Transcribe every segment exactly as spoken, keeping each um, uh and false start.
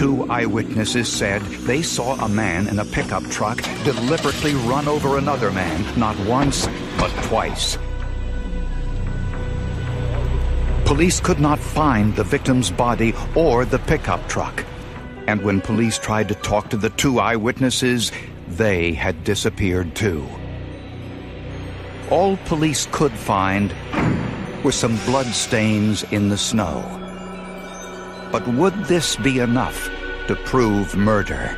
Two eyewitnesses said they saw a man in a pickup truck deliberately run over another man, not once, but twice. Police could not find the victim's body or the pickup truck. And when police tried to talk to the two eyewitnesses, they had disappeared too. All police could find were some blood stains in the snow. But would this be enough to prove murder?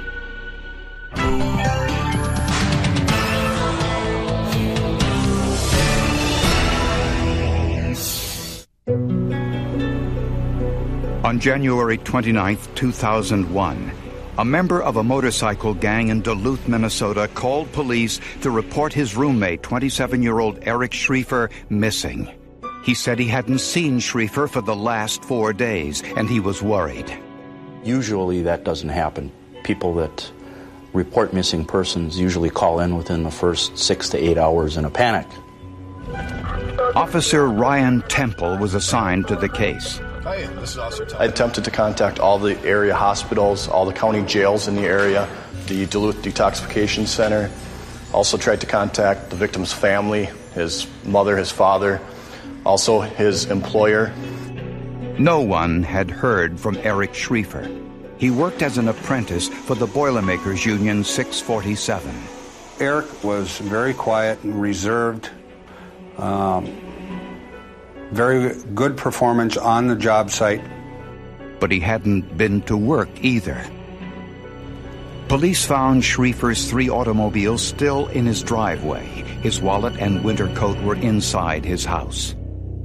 On January twenty-ninth, two thousand one, a member of a motorcycle gang in Duluth, Minnesota, called police to report his roommate, twenty-seven-year-old Eric Schriefer, missing. He said he hadn't seen Schriefer for the last four days, and he was worried. Usually that doesn't happen. People that report missing persons usually call in within the first six to eight hours in a panic. Officer Ryan Temple was assigned to the case. Hi, this is Officer Temple. I attempted to contact all the area hospitals, all the county jails in the area, the Duluth Detoxification Center. Also tried to contact the victim's family, his mother, his father, also his employer. No one had heard from Eric Schriefer. He worked as an apprentice for the Boilermakers Union six forty-seven. Eric was very quiet and reserved. Um, very good performance on the job site. But he hadn't been to work either. Police found Schriefer's three automobiles still in his driveway. His wallet and winter coat were inside his house.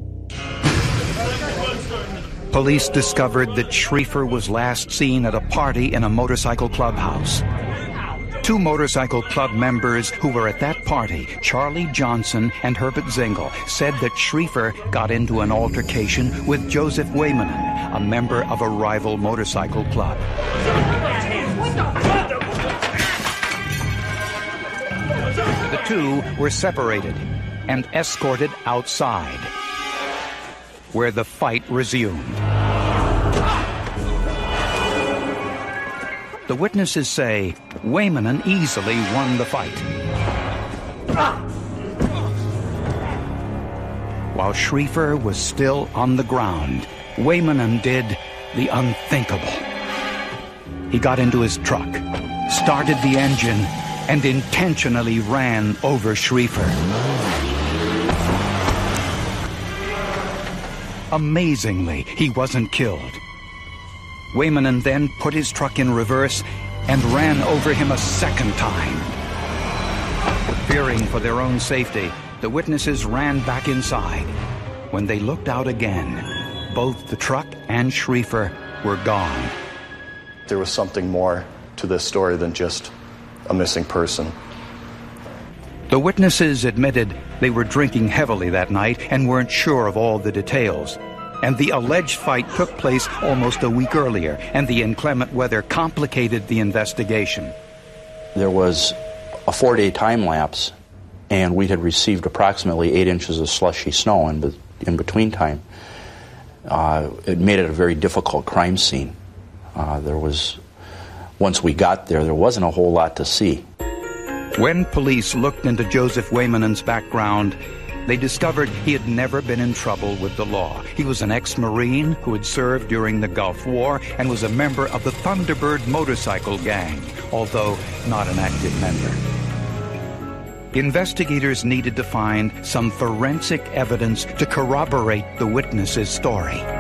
Police discovered that Schriefer was last seen at a party in a motorcycle clubhouse. Two motorcycle club members who were at that party, Charlie Johnson and Herbert Zengel, said that Schriefer got into an altercation with Joseph Waymanen, a member of a rival motorcycle club. The two were separated and escorted outside, where the fight resumed. The witnesses say Waymanen easily won the fight, while Schriefer was still on the ground. Waymanen did the unthinkable. He got into his truck, started the engine, and intentionally ran over Schriefer. Amazingly, he wasn't killed. Waymanen then put his truck in reverse and ran over him a second time. Fearing for their own safety, the witnesses ran back inside. When they looked out again, both the truck and Schriefer were gone. There was something more to this story than just a missing person. The witnesses admitted they were drinking heavily that night and weren't sure of all the details. And the alleged fight took place almost a week earlier, and the inclement weather complicated the investigation. There was a four-day time lapse, and we had received approximately eight inches of slushy snow in, be- in between time. Uh, it made it a very difficult crime scene. Uh, there was, once we got there, there wasn't a whole lot to see. When police looked into Joseph Waymanen's background, they discovered he had never been in trouble with the law. He was an ex-Marine who had served during the Gulf War and was a member of the Thunderbird motorcycle gang, although not an active member. Investigators needed to find some forensic evidence to corroborate the witness's story.